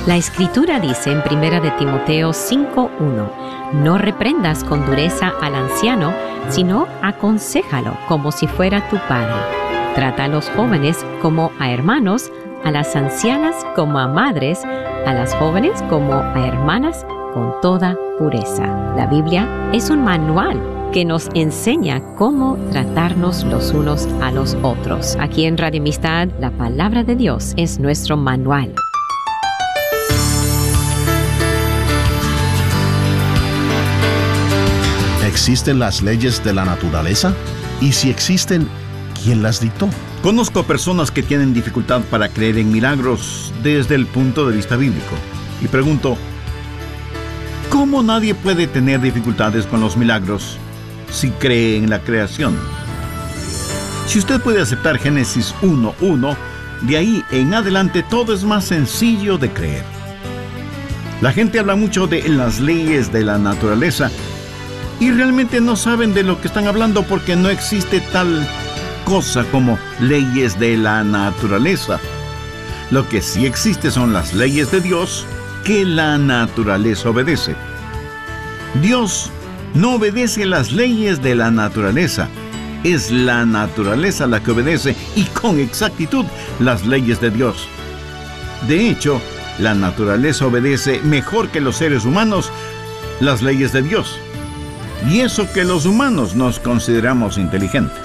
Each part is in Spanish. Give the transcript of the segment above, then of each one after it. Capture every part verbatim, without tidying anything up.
La Escritura dice en primera de Timoteo cinco uno, no reprendas con dureza al anciano, sino aconséjalo como si fuera tu padre. Trata a los jóvenes como a hermanos, a las ancianas como a madres, a las jóvenes como a hermanas, con toda pureza. La Biblia es un manual que nos enseña cómo tratarnos los unos a los otros. Aquí en Radio Amistad, la palabra de Dios es nuestro manual. ¿Existen las leyes de la naturaleza? Y si existen, ¿quién las dictó? Conozco personas que tienen dificultad para creer en milagros desde el punto de vista bíblico. Y pregunto, ¿cómo nadie puede tener dificultades con los milagros si cree en la creación? Si usted puede aceptar Génesis uno uno, de ahí en adelante todo es más sencillo de creer. La gente habla mucho de las leyes de la naturaleza y realmente no saben de lo que están hablando porque no existe tal cosa como leyes de la naturaleza. Lo que sí existe son las leyes de Dios que la naturaleza obedece. Dios no obedece las leyes de la naturaleza. Es la naturaleza la que obedece y con exactitud las leyes de Dios. De hecho, la naturaleza obedece mejor que los seres humanos las leyes de Dios. Y eso que los humanos nos consideramos inteligentes.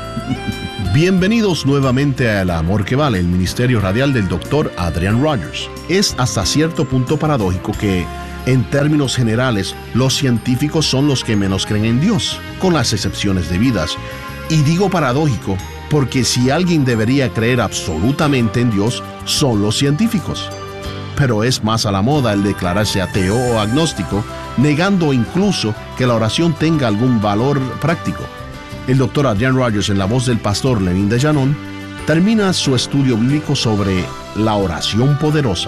Bienvenidos nuevamente a El Amor que Vale, el ministerio radial del doctor Adrian Rogers. Es hasta cierto punto paradójico que, en términos generales, los científicos son los que menos creen en Dios, con las excepciones debidas. Y digo paradójico porque si alguien debería creer absolutamente en Dios, son los científicos. Pero es más a la moda el declararse ateo o agnóstico, negando incluso que la oración tenga algún valor práctico. El doctor Adrian Rogers, en la voz del pastor Lenín de Llanón, termina su estudio bíblico sobre la oración poderosa.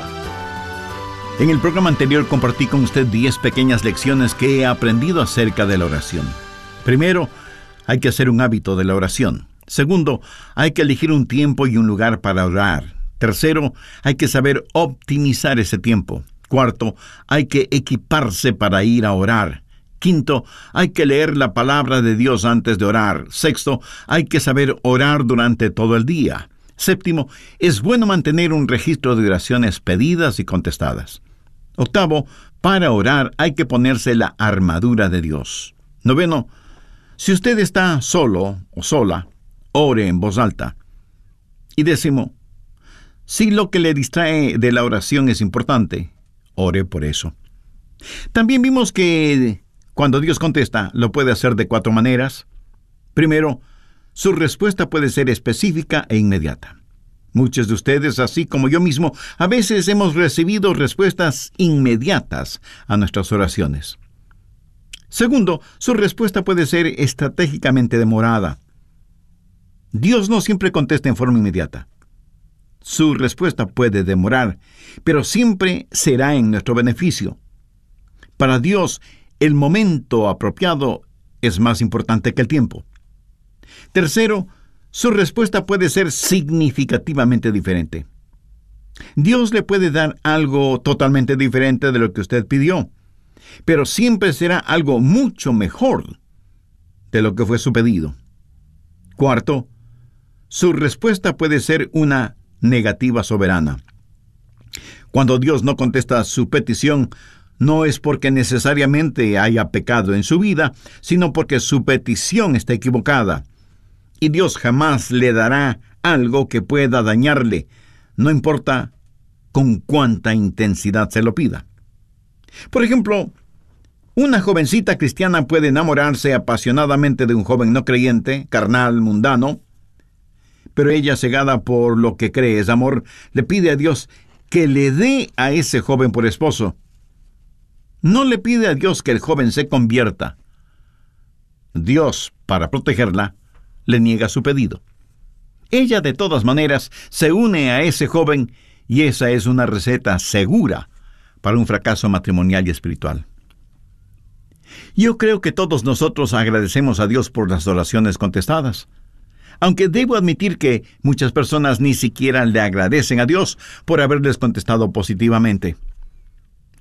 En el programa anterior compartí con usted diez pequeñas lecciones que he aprendido acerca de la oración. Primero, hay que hacer un hábito de la oración. Segundo, hay que elegir un tiempo y un lugar para orar. Tercero, hay que saber optimizar ese tiempo. Cuarto, hay que equiparse para ir a orar. Quinto, hay que leer la palabra de Dios antes de orar. Sexto, hay que saber orar durante todo el día. Séptimo, es bueno mantener un registro de oraciones pedidas y contestadas. Octavo, para orar hay que ponerse la armadura de Dios. Noveno, si usted está solo o sola, ore en voz alta. Y décimo, si lo que le distrae de la oración es importante, ore por eso. También vimos que cuando Dios contesta, lo puede hacer de cuatro maneras. Primero, su respuesta puede ser específica e inmediata. Muchos de ustedes, así como yo mismo, a veces hemos recibido respuestas inmediatas a nuestras oraciones. Segundo, su respuesta puede ser estratégicamente demorada. Dios no siempre contesta en forma inmediata. Su respuesta puede demorar, pero siempre será en nuestro beneficio. Para Dios, el momento apropiado es más importante que el tiempo. Tercero, su respuesta puede ser significativamente diferente. Dios le puede dar algo totalmente diferente de lo que usted pidió, pero siempre será algo mucho mejor de lo que fue su pedido. Cuarto, su respuesta puede ser una negativa soberana. Cuando Dios no contesta su petición, no es porque necesariamente haya pecado en su vida, sino porque su petición está equivocada. Y Dios jamás le dará algo que pueda dañarle, no importa con cuánta intensidad se lo pida. Por ejemplo, una jovencita cristiana puede enamorarse apasionadamente de un joven no creyente, carnal, mundano, pero ella, cegada por lo que cree es amor, le pide a Dios que le dé a ese joven por esposo. No le pide a Dios que el joven se convierta. Dios, para protegerla, le niega su pedido. Ella, de todas maneras, se une a ese joven y esa es una receta segura para un fracaso matrimonial y espiritual. Yo creo que todos nosotros agradecemos a Dios por las oraciones contestadas, aunque debo admitir que muchas personas ni siquiera le agradecen a Dios por haberles contestado positivamente.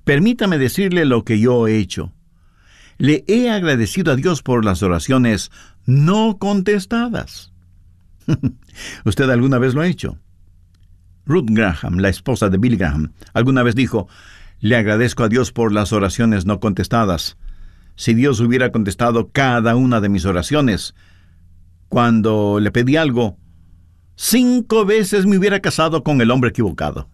Permítame decirle lo que yo he hecho. Le he agradecido a Dios por las oraciones no contestadas. ¿Usted alguna vez lo ha hecho? Ruth Graham, la esposa de Bill Graham, alguna vez dijo: le agradezco a Dios por las oraciones no contestadas. Si Dios hubiera contestado cada una de mis oraciones, cuando le pedí algo, cinco veces me hubiera casado con el hombre equivocado.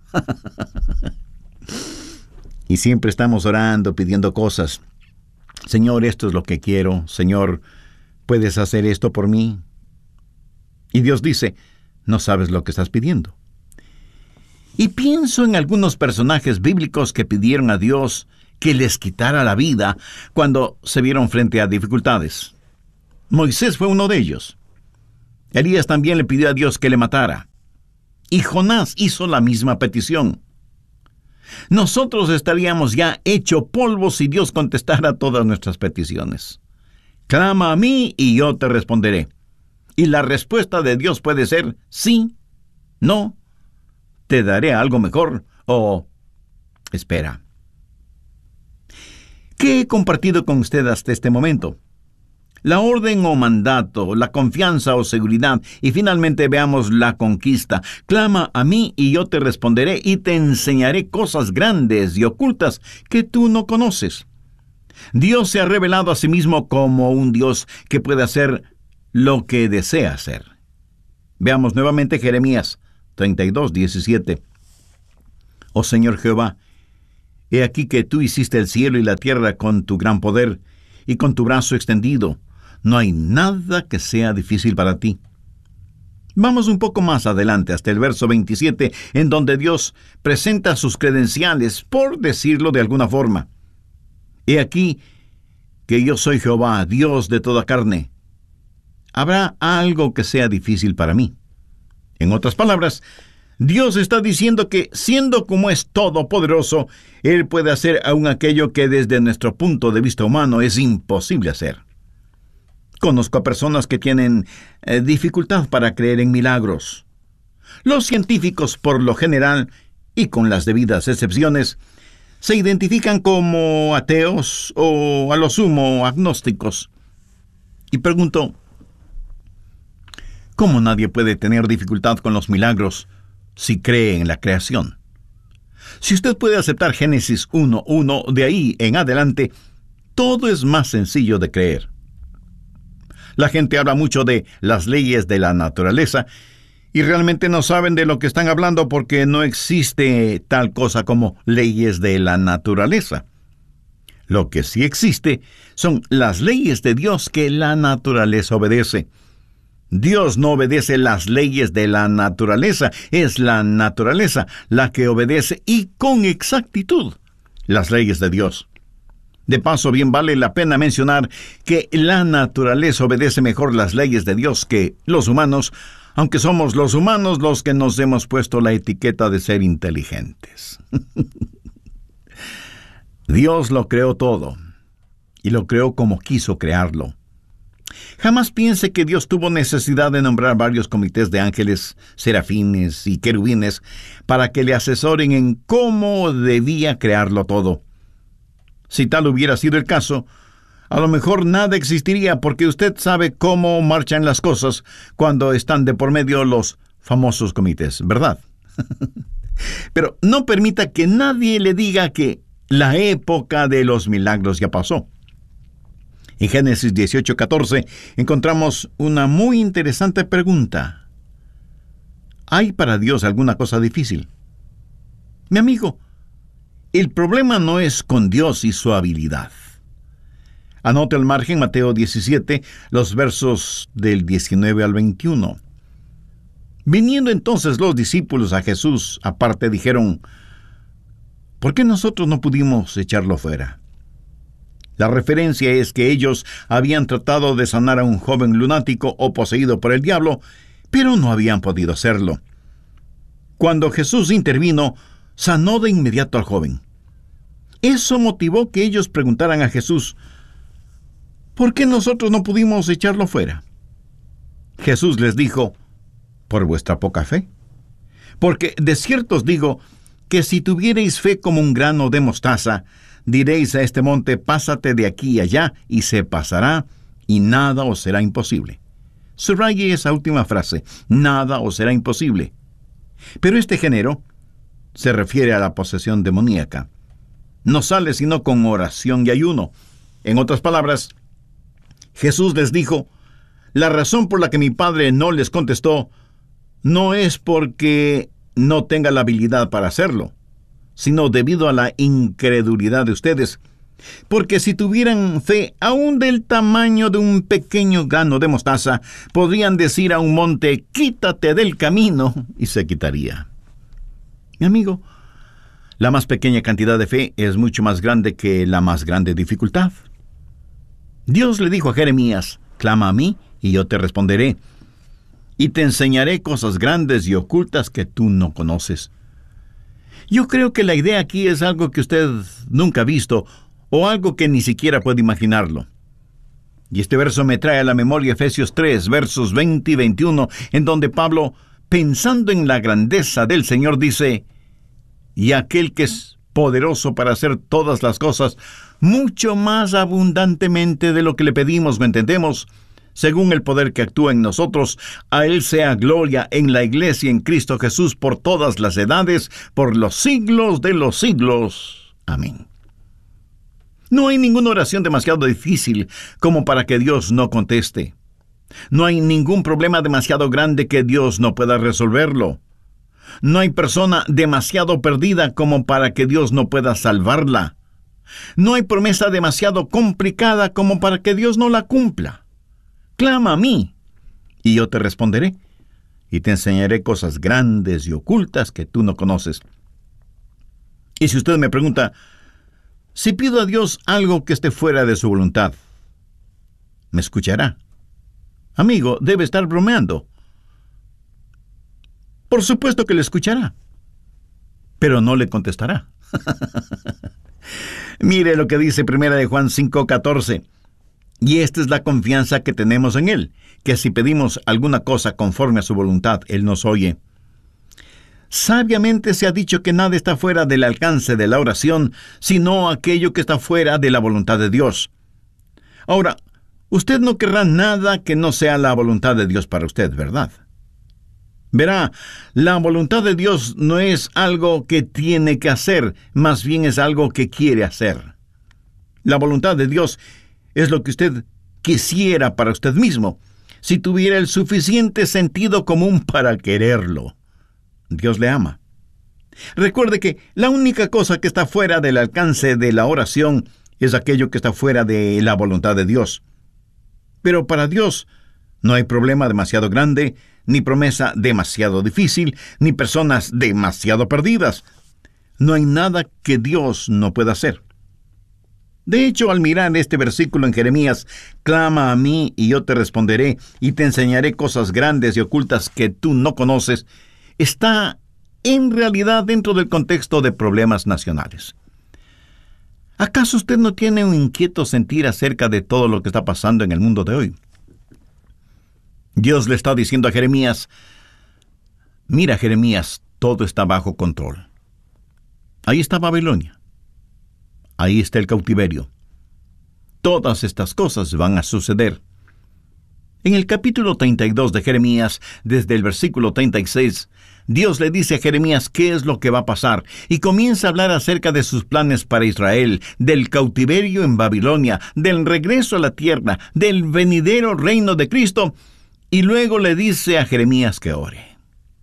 Y siempre estamos orando, pidiendo cosas. Señor, esto es lo que quiero. Señor, ¿puedes hacer esto por mí? Y Dios dice: no sabes lo que estás pidiendo. Y pienso en algunos personajes bíblicos que pidieron a Dios que les quitara la vida cuando se vieron frente a dificultades. Moisés fue uno de ellos. Elías también le pidió a Dios que le matara. Y Jonás hizo la misma petición. Nosotros estaríamos ya hecho polvo si Dios contestara todas nuestras peticiones. Clama a mí y yo te responderé. Y la respuesta de Dios puede ser sí, no, te daré algo mejor o espera. ¿Qué he compartido con usted hasta este momento? La orden o mandato, la confianza o seguridad, y finalmente veamos la conquista. Clama a mí y yo te responderé y te enseñaré cosas grandes y ocultas que tú no conoces. Dios se ha revelado a sí mismo como un Dios que puede hacer lo que desea hacer. Veamos nuevamente Jeremías treinta y dos, diecisiete. Oh Señor Jehová, he aquí que tú hiciste el cielo y la tierra con tu gran poder y con tu brazo extendido. No hay nada que sea difícil para ti. Vamos un poco más adelante, hasta el verso veintisiete, en donde Dios presenta sus credenciales, por decirlo de alguna forma. He aquí que yo soy Jehová, Dios de toda carne. ¿Habrá algo que sea difícil para mí? En otras palabras, Dios está diciendo que, siendo como es todopoderoso, Él puede hacer aún aquello que desde nuestro punto de vista humano es imposible hacer. Conozco a personas que tienen eh, dificultad para creer en milagros. Los científicos, por lo general, y con las debidas excepciones, se identifican como ateos o, a lo sumo, agnósticos. Y pregunto, ¿cómo nadie puede tener dificultad con los milagros si cree en la creación? Si usted puede aceptar Génesis uno uno, de ahí en adelante, todo es más sencillo de creer. La gente habla mucho de las leyes de la naturaleza y realmente no saben de lo que están hablando porque no existe tal cosa como leyes de la naturaleza. Lo que sí existe son las leyes de Dios que la naturaleza obedece. Dios no obedece las leyes de la naturaleza, es la naturaleza la que obedece y con exactitud las leyes de Dios. De paso, bien vale la pena mencionar que la naturaleza obedece mejor las leyes de Dios que los humanos, aunque somos los humanos los que nos hemos puesto la etiqueta de ser inteligentes. Dios lo creó todo, y lo creó como quiso crearlo. Jamás piense que Dios tuvo necesidad de nombrar varios comités de ángeles, serafines y querubines para que le asesoren en cómo debía crearlo todo. Si tal hubiera sido el caso, a lo mejor nada existiría porque usted sabe cómo marchan las cosas cuando están de por medio los famosos comités, ¿verdad? Pero no permita que nadie le diga que la época de los milagros ya pasó. En Génesis dieciocho catorce encontramos una muy interesante pregunta. ¿Hay para Dios alguna cosa difícil? Mi amigo, el problema no es con Dios y su habilidad. Anote al margen Mateo diecisiete, los versos del diecinueve al veintiuno. Viniendo entonces los discípulos a Jesús aparte, dijeron: ¿por qué nosotros no pudimos echarlo fuera? La referencia es que ellos habían tratado de sanar a un joven lunático o poseído por el diablo, pero no habían podido hacerlo. Cuando Jesús intervino, sanó de inmediato al joven. Eso motivó que ellos preguntaran a Jesús: ¿por qué nosotros no pudimos echarlo fuera? Jesús les dijo: por vuestra poca fe. Porque de cierto os digo que si tuvierais fe como un grano de mostaza, diréis a este monte, pásate de aquí y allá, y se pasará, y nada os será imposible. Subraye esa última frase, nada os será imposible. Pero este género se refiere a la posesión demoníaca. No sale sino con oración y ayuno. En otras palabras, Jesús les dijo, la razón por la que mi Padre no les contestó no es porque no tenga la habilidad para hacerlo, sino debido a la incredulidad de ustedes. Porque si tuvieran fe aún del tamaño de un pequeño grano de mostaza, podrían decir a un monte, quítate del camino, y se quitaría. Mi amigo, la más pequeña cantidad de fe es mucho más grande que la más grande dificultad. Dios le dijo a Jeremías, clama a mí y yo te responderé, y te enseñaré cosas grandes y ocultas que tú no conoces. Yo creo que la idea aquí es algo que usted nunca ha visto, o algo que ni siquiera puede imaginarlo. Y este verso me trae a la memoria Efesios tres, versos veinte y veintiuno, en donde Pablo, pensando en la grandeza del Señor, dice, y aquel que es poderoso para hacer todas las cosas, mucho más abundantemente de lo que le pedimos o entendemos, según el poder que actúa en nosotros, a Él sea gloria en la Iglesia en Cristo Jesús por todas las edades, por los siglos de los siglos. Amén. No hay ninguna oración demasiado difícil como para que Dios no conteste. No hay ningún problema demasiado grande que Dios no pueda resolverlo. No hay persona demasiado perdida como para que Dios no pueda salvarla. No hay promesa demasiado complicada como para que Dios no la cumpla. Clama a mí, y yo te responderé, y te enseñaré cosas grandes y ocultas que tú no conoces. Y si usted me pregunta, si pido a Dios algo que esté fuera de su voluntad, ¿me escuchará? Amigo, debe estar bromeando. Por supuesto que le escuchará, pero no le contestará. Mire lo que dice Primera de Juan cinco catorce. Y esta es la confianza que tenemos en Él, que si pedimos alguna cosa conforme a su voluntad, Él nos oye. Sabiamente se ha dicho que nada está fuera del alcance de la oración, sino aquello que está fuera de la voluntad de Dios. Ahora, usted no querrá nada que no sea la voluntad de Dios para usted, ¿verdad? Verá, la voluntad de Dios no es algo que tiene que hacer, más bien es algo que quiere hacer. La voluntad de Dios es lo que usted quisiera para usted mismo, si tuviera el suficiente sentido común para quererlo. Dios le ama. Recuerde que la única cosa que está fuera del alcance de la oración es aquello que está fuera de la voluntad de Dios. Pero para Dios no hay problema demasiado grande, ni promesa demasiado difícil, ni personas demasiado perdidas. No hay nada que Dios no pueda hacer. De hecho, al mirar este versículo en Jeremías, clama a mí y yo te responderé y te enseñaré cosas grandes y ocultas que tú no conoces, está en realidad dentro del contexto de problemas nacionales. ¿Acaso usted no tiene un inquieto sentir acerca de todo lo que está pasando en el mundo de hoy? Dios le está diciendo a Jeremías, mira Jeremías, todo está bajo control. Ahí está Babilonia. Ahí está el cautiverio. Todas estas cosas van a suceder. En el capítulo treinta y dos de Jeremías, desde el versículo treinta y seis, Dios le dice a Jeremías qué es lo que va a pasar y comienza a hablar acerca de sus planes para Israel, del cautiverio en Babilonia, del regreso a la tierra, del venidero reino de Cristo, y luego le dice a Jeremías que ore.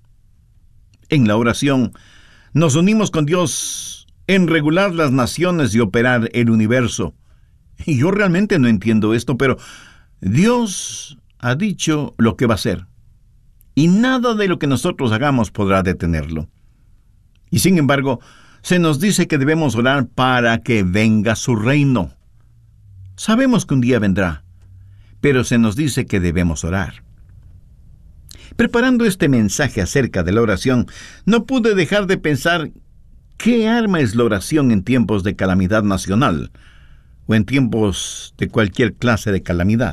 En la oración, nos unimos con Dios en regular las naciones y operar el universo. Y yo realmente no entiendo esto, pero Dios ha dicho lo que va a hacer. Y nada de lo que nosotros hagamos podrá detenerlo. Y sin embargo, se nos dice que debemos orar para que venga su reino. Sabemos que un día vendrá, pero se nos dice que debemos orar. Preparando este mensaje acerca de la oración, no pude dejar de pensar qué arma es la oración en tiempos de calamidad nacional o en tiempos de cualquier clase de calamidad.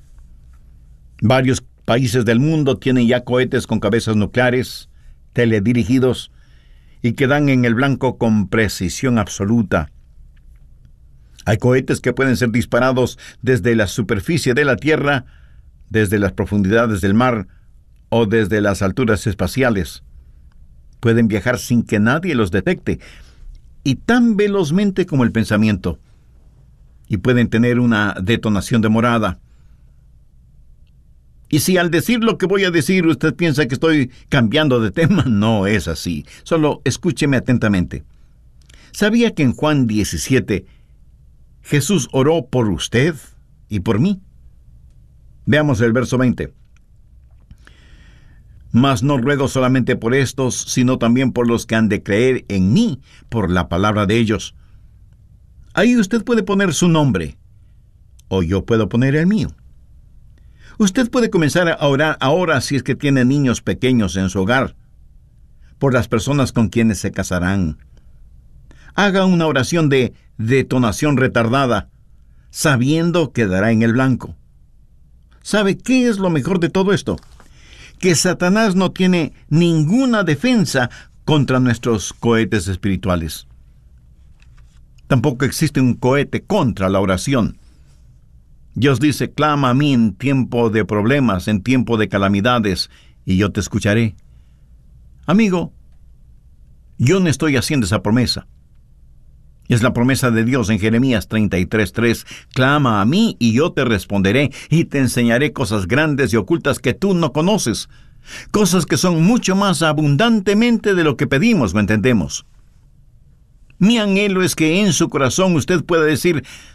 Varios países del mundo tienen ya cohetes con cabezas nucleares, teledirigidos, y que dan en el blanco con precisión absoluta. Hay cohetes que pueden ser disparados desde la superficie de la Tierra, desde las profundidades del mar o desde las alturas espaciales. Pueden viajar sin que nadie los detecte y tan velozmente como el pensamiento. Y pueden tener una detonación demorada. Y si al decir lo que voy a decir usted piensa que estoy cambiando de tema, no es así. Solo escúcheme atentamente. ¿Sabía que en Juan diecisiete Jesús oró por usted y por mí? Veamos el verso veinte. Mas no ruego solamente por estos, sino también por los que han de creer en mí por la palabra de ellos. Ahí usted puede poner su nombre, o yo puedo poner el mío. Usted puede comenzar a orar ahora si es que tiene niños pequeños en su hogar, por las personas con quienes se casarán. Haga una oración de detonación retardada, sabiendo que dará en el blanco. ¿Sabe qué es lo mejor de todo esto? Que Satanás no tiene ninguna defensa contra nuestros cohetes espirituales. Tampoco existe un cohete contra la oración. Dios dice, clama a mí en tiempo de problemas, en tiempo de calamidades, y yo te escucharé. Amigo, yo no estoy haciendo esa promesa. Es la promesa de Dios en Jeremías treinta y tres tres. Clama a mí y yo te responderé y te enseñaré cosas grandes y ocultas que tú no conoces. Cosas que son mucho más abundantemente de lo que pedimos o entendemos. Mi anhelo es que en su corazón usted pueda decir,